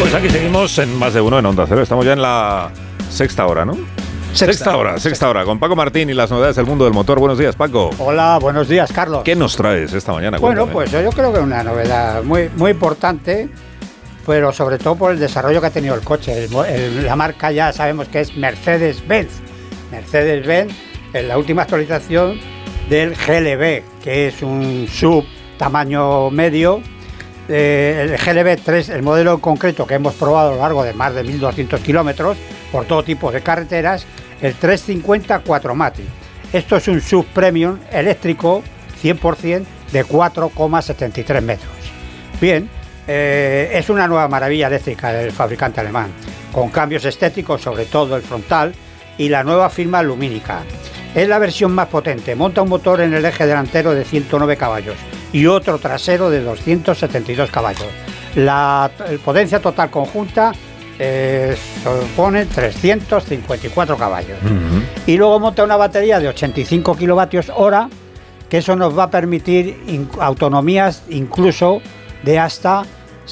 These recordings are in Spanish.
Pues aquí seguimos en Más de Uno en Onda Cero. Estamos ya en la sexta hora, ¿no? Sexta hora, con Paco Martín y las novedades del mundo del motor. Buenos días, Paco. Hola, buenos días, Carlos. ¿Qué nos traes esta mañana? Bueno, Cuéntame. pues yo creo que es una novedad muy importante, pero sobre todo por el desarrollo que ha tenido el coche. La marca ya sabemos que es Mercedes-Benz. Mercedes-Benz en la última actualización del GLB, que es un sub tamaño medio. El GLB 3, el modelo en concreto que hemos probado a lo largo de más de 1.200 kilómetros por todo tipo de carreteras, el 350 4MATIC. Esto es un sub premium eléctrico 100% de 4,73 metros. Bien, es una nueva maravilla eléctrica del fabricante alemán, con cambios estéticos, sobre todo el frontal, y la nueva firma lumínica. Es la versión más potente, monta un motor en el eje delantero de 109 caballos y otro trasero de 272 caballos. La potencia total conjunta supone 354 caballos. Y luego monta una batería de 85 kilovatios hora, que eso nos va a permitir autonomías incluso de hasta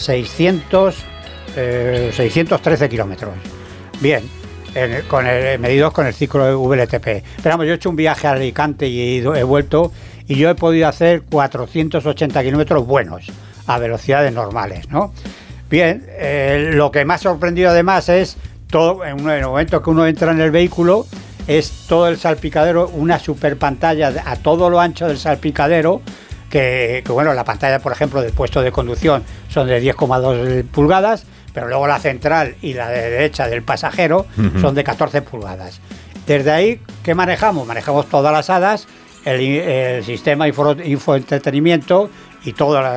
613 kilómetros. Bien, medidos con el ciclo de VLTP. Pero vamos, yo he hecho un viaje a Alicante y he vuelto, y yo he podido hacer 480 kilómetros buenos, a velocidades normales, ¿no? Bien, lo que me ha sorprendido además es todo, en el momento que uno entra en el vehículo, es todo el salpicadero, una super pantalla a todo lo ancho del salpicadero, que bueno, la pantalla, por ejemplo, del puesto de conducción son de 10,2 pulgadas, pero luego la central y la de derecha del pasajero son de 14 pulgadas. Desde ahí, ¿qué manejamos? Manejamos todas las hadas, el sistema infoentretenimiento y todas